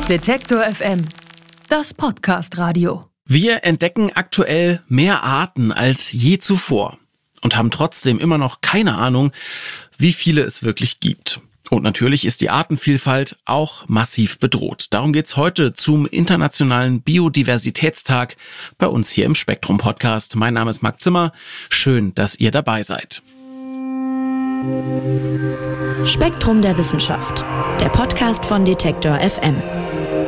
Detektor FM, das Podcast-Radio. Wir entdecken aktuell mehr Arten als je zuvor und haben trotzdem immer noch keine Ahnung, wie viele es wirklich gibt. Und natürlich ist die Artenvielfalt auch massiv bedroht. Darum geht's heute zum Internationalen Biodiversitätstag bei uns hier im Spektrum-Podcast. Mein Name ist Marc Zimmer. Schön, dass ihr dabei seid. Spektrum der Wissenschaft, der Podcast von Detektor FM.